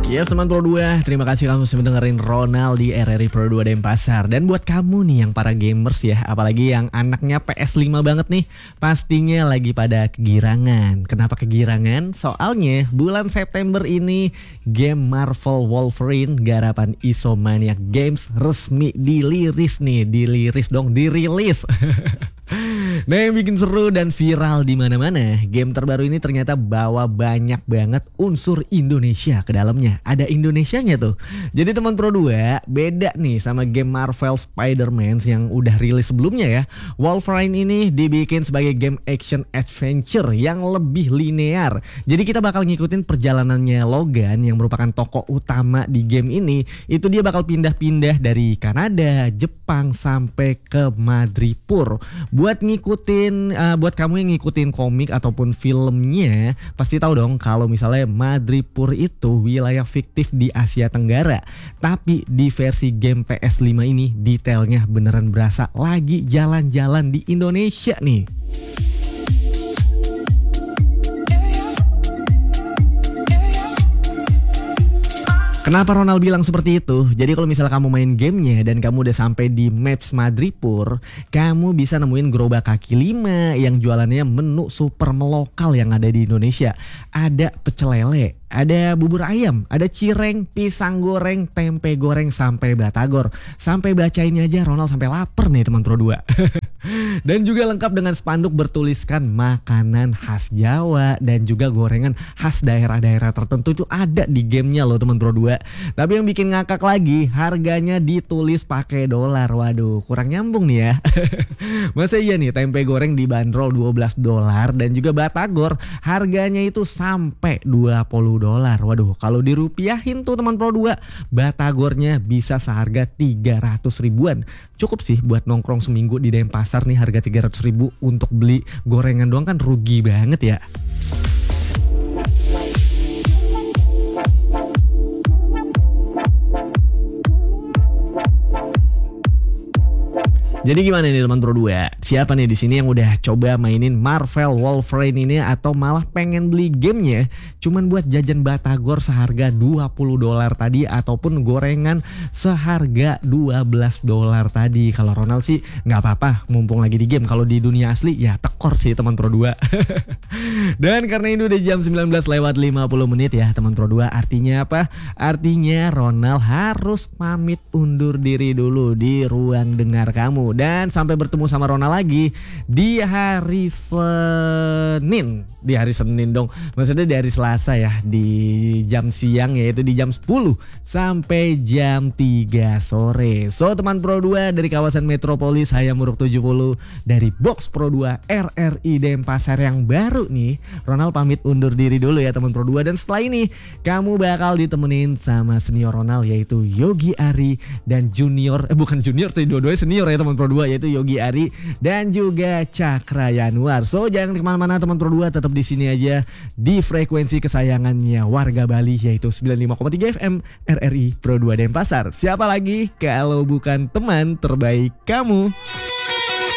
Ya teman Pro 2, terima kasih kamu sudah dengerin Ronald di RRI Pro 2 Denpasar. Dan buat kamu nih yang para gamers ya, apalagi yang anaknya PS5 banget nih, pastinya lagi pada kegirangan. Kenapa kegirangan? Soalnya bulan September ini game Marvel Wolverine garapan Insomniac Games resmi dirilis. Nah, yang bikin seru dan viral di mana-mana, game terbaru ini ternyata bawa banyak banget unsur Indonesia ke dalamnya. Ada Indonesianya tuh. Jadi teman Pro 2, beda nih sama game Marvel Spider-Man yang udah rilis sebelumnya ya. Wolverine ini dibikin sebagai game action adventure yang lebih linear. Jadi kita bakal ngikutin perjalanannya Logan yang merupakan tokoh utama di game ini. Itu dia bakal pindah-pindah dari Kanada, Jepang sampai ke Madripoor. Buat kamu yang ngikutin komik ataupun filmnya, pasti tahu dong kalau misalnya Madripoor itu wilayah fiktif di Asia Tenggara. Tapi di versi game PS5 ini detailnya beneran berasa lagi jalan-jalan di Indonesia nih. Kenapa Ronald bilang seperti itu? Jadi kalau misalnya kamu main gamenya dan kamu udah sampai di Maps Madripoor, kamu bisa nemuin gerobak kaki 5 yang jualannya menu super melokal yang ada di Indonesia. Ada pecel lele, ada bubur ayam, ada cireng, pisang goreng, tempe goreng, sampai batagor. Sampai bacainnya aja Ronald sampai lapar nih teman Pro 2. Dan juga lengkap dengan spanduk bertuliskan makanan khas Jawa dan juga gorengan khas daerah-daerah tertentu itu ada di gamenya loh teman Pro 2. Tapi yang bikin ngakak lagi, harganya ditulis pakai dolar. Waduh, kurang nyambung nih ya. Masa iya nih tempe goreng dibanderol $12 dan juga batagor harganya itu sampai $20. Waduh, kalau dirupiahin tuh teman Pro 2, batagornya bisa seharga 300 ribuan. Cukup sih buat nongkrong seminggu di Denpasar nih, harga 300 ribu untuk beli gorengan doang kan rugi banget ya. Jadi gimana nih teman Pro 2? Siapa nih di sini yang udah coba mainin Marvel Wolverine ini atau malah pengen beli gamenya cuman buat jajan batagor seharga $20 tadi ataupun gorengan seharga $12 tadi? Kalau Ronald sih nggak apa-apa, mumpung lagi di game. Kalau di dunia asli ya tekor sih teman Pro 2. Dan karena ini udah jam 19:50 ya teman Pro 2, artinya apa? Artinya Ronald harus pamit undur diri dulu di ruang dengar kamu. Dan sampai bertemu sama Ronald lagi di hari Senin. Di hari Senin dong, maksudnya di hari Selasa ya, di jam siang, yaitu di jam 10 sampai jam 3 sore. So teman Pro 2 dari kawasan Metropolis Hayam Wuruk 70, dari Box Pro 2 RRI Denpasar yang baru nih, Ronald pamit undur diri dulu ya teman Pro 2. Dan setelah ini kamu bakal ditemenin sama senior Ronald, yaitu Yogi Ari, dan junior, bukan junior tuh, dua-duanya senior ya teman Pro 2, yaitu Yogi Ari dan juga Cakra Yanuar. So jangan kemana-mana teman Pro 2, tetap di sini aja di frekuensi kesayangannya warga Bali, yaitu 95,3 FM RRI Pro 2 Denpasar. Siapa lagi kalau bukan teman terbaik kamu?